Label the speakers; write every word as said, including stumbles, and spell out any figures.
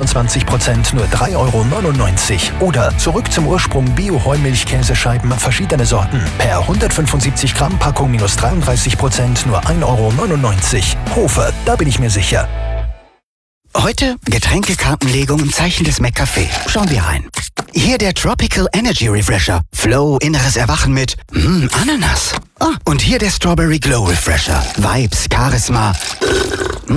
Speaker 1: fünfundzwanzig Prozent nur drei Euro neunundneunzig. Oder zurück zum Ursprung Bio-Heumilch-Käsescheiben verschiedene Sorten. Per hundertfünfundsiebzig Gramm Packung minus dreiunddreißig Prozent nur ein Euro neunundneunzig. Hofe, da bin ich mir sicher.
Speaker 2: Heute Getränkekartenlegung im Zeichen des McCafé. Schauen wir rein. Hier der Tropical Energy Refresher. Flow, inneres Erwachen mit mm, Ananas. Ah, und hier der Strawberry Glow Refresher. Vibes, Charisma.